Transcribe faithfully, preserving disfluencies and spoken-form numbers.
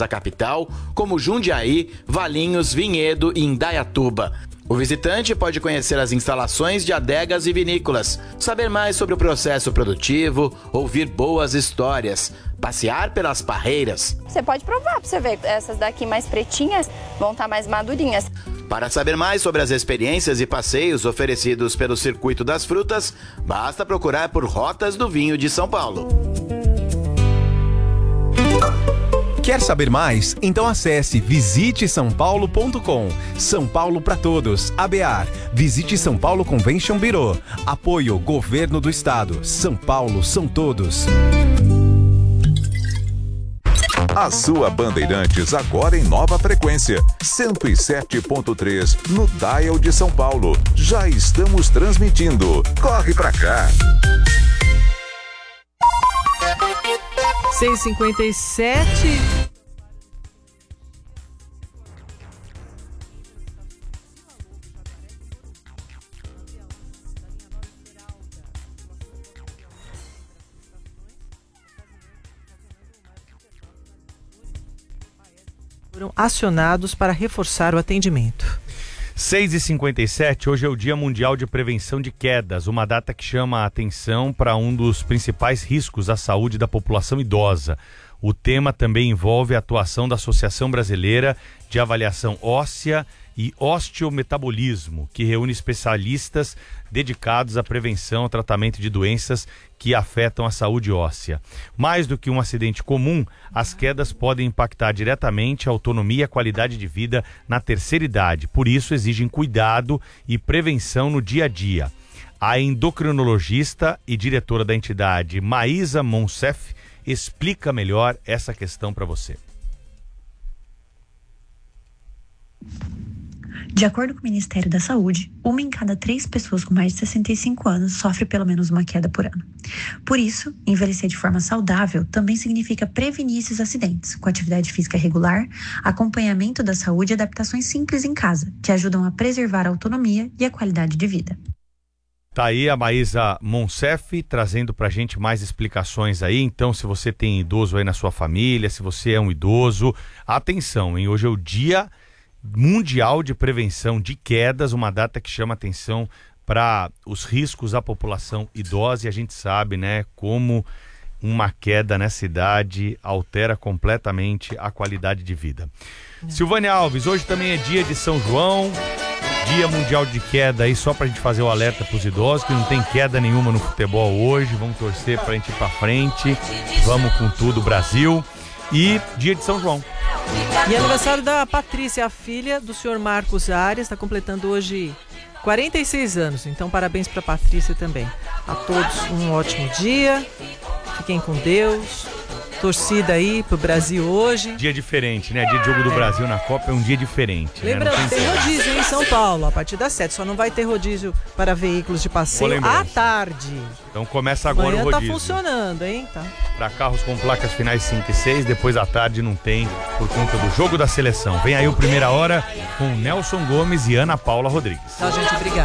à capital, como Jundiaí, Valinhos, Vinhedo e Indaiatuba. O visitante pode conhecer as instalações de adegas e vinícolas, saber mais sobre o processo produtivo, ouvir boas histórias, passear pelas parreiras. Você pode provar para você ver, essas daqui mais pretinhas vão estar mais madurinhas. Para saber mais sobre as experiências e passeios oferecidos pelo Circuito das Frutas, basta procurar por Rotas do Vinho de São Paulo. Quer saber mais? Então acesse visite são paulo ponto com. São Paulo para todos. A B A R. Visite São Paulo Convention Bureau. Apoio Governo do Estado. São Paulo são todos. A sua Bandeirantes agora em nova frequência, cento e sete ponto três no Dial de São Paulo. Já estamos transmitindo. Corre pra cá. seis e cinquenta e sete. Foram acionados para reforçar o atendimento. seis e cinquenta e sete, hoje é o Dia Mundial de Prevenção de Quedas, uma data que chama a atenção para um dos principais riscos à saúde da população idosa. O tema também envolve a atuação da Associação Brasileira de Avaliação Óssea e Osteometabolismo, que reúne especialistas dedicados à prevenção e tratamento de doenças que afetam a saúde óssea. Mais do que um acidente comum, as quedas podem impactar diretamente a autonomia e a qualidade de vida na terceira idade. Por isso, exigem cuidado e prevenção no dia a dia. A endocrinologista e diretora da entidade, Maísa Monsef, explica melhor essa questão para você. De acordo com o Ministério da Saúde, uma em cada três pessoas com mais de sessenta e cinco anos sofre pelo menos uma queda por ano. Por isso, envelhecer de forma saudável também significa prevenir esses acidentes, com atividade física regular, acompanhamento da saúde e adaptações simples em casa, que ajudam a preservar a autonomia e a qualidade de vida. Tá aí a Maísa Monsef trazendo pra gente mais explicações aí. Então, se você tem idoso aí na sua família, se você é um idoso, atenção, hein? Hoje é o Dia Mundial de Prevenção de Quedas, uma data que chama atenção para os riscos à população idosa, e a gente sabe, né, como uma queda nessa idade altera completamente a qualidade de vida. É. Silvânia Alves, hoje também é dia de São João, Dia Mundial de Queda aí, só pra gente fazer o alerta pros idosos, que não tem queda nenhuma no futebol hoje, vamos torcer pra gente ir pra frente, vamos com tudo, Brasil. E dia de São João. E aniversário da Patrícia, a filha do senhor Marcos Arias, está completando hoje quarenta e seis anos. Então, parabéns para a Patrícia também. A todos um ótimo dia. Fiquem com Deus. Torcida aí pro Brasil hoje. Dia diferente, né? Dia de jogo do é. Brasil na Copa é um dia diferente. Lembrando, né? tem, tem rodízio em São Paulo, a partir das sete. Só não vai ter rodízio para veículos de passeio à tarde. Então começa agora Amanhã o rodízio. Tá funcionando, hein? Tá. Para carros com placas finais cinco e seis, depois à tarde não tem, por conta do jogo da seleção. Vem aí o Primeira Hora com Nelson Gomes e Ana Paula Rodrigues. Tá, gente, obrigado.